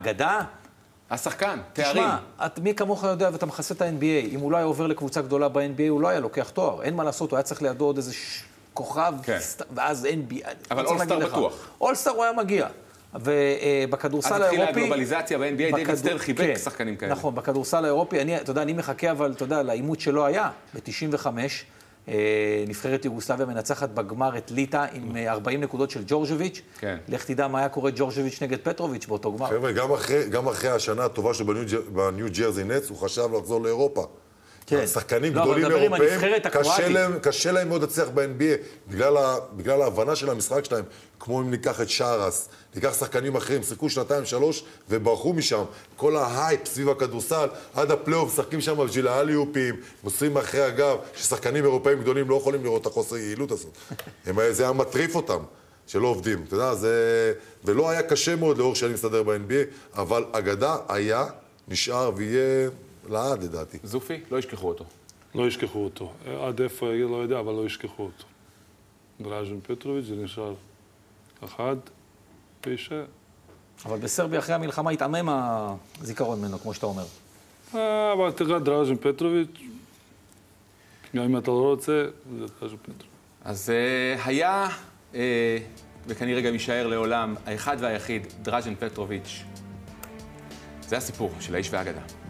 אגדה? השחקן, תארים. תשמע, מי כמוך יודע ואתה מכסה את ה-NBA, אם הוא לא היה עובר לקבוצה גדולה ב-NBA, הוא לא היה לוקח תואר. אין מה לעשות, הוא היה צריך לידו עוד איזה כוכב, ואז NBA. אבל אולסטאר בטוח. אולסטאר הוא היה מגיע. ובכדורסל האירופי... אז התחילה הגלובליזציה ב-NBA, דיוויד סטרן חיבק שחקנים כאלה. נכון, בכדורסל האירופי, אתה יודע, אני מחכה אבל, אתה יודע, לאימות שלא היה, ב-95, נבחרת יוגוסלביה מנצחת בגמר את ליטא עם 40 נקודות של ג'ורג'וביץ'. לך תדע מה היה קורה ג'ורג'וביץ' נגד פטרוביץ' באותו גמר. חבר'ה, גם אחרי השנה הטובה שלו בניו ג'רזי נטס, הוא חשב לחזור לאירופה. שחקנים גדולים אירופאים, קשה להם מאוד להצליח ב-NBA, בגלל ההבנה של המשחק שלהם, כמו אם ניקח את שרס, ניקח שחקנים אחרים, שיחקו 2-3 וברחו משם. כל ההייפ סביב הכדורסל, עד הפלייאוף, משחקים שם בשביל האליופים, מוסרים מאחרי הגב, ששחקנים אירופאים גדולים לא יכולים לראות את החוסר יעילות הזאת. זה היה מטריף אותם, שלא עובדים. אתה יודע, ולא היה קשה מאוד לאור שאני מסתדר ב-NBA, אבל אגדה היה, נשאר ויהיה... לעד, לדעתי. זופי, לא ישכחו אותו. לא ישכחו אותו. עד איפה יגיד, לא יודע, אבל לא ישכחו אותו. דראז'ן פטרוביץ' זה נשאר אחד, פישה. אבל בסרביה אחרי המלחמה התעמם הזיכרון ממנו, כמו שאתה אומר. אבל תראה, דראז'ן פטרוביץ', גם אם אתה לא רוצה, זה דראז'ן פטרוביץ'. אז היה, וכנראה גם יישאר לעולם, האחד והיחיד, דראז'ן פטרוביץ'. זה הסיפור של האיש והאגדה.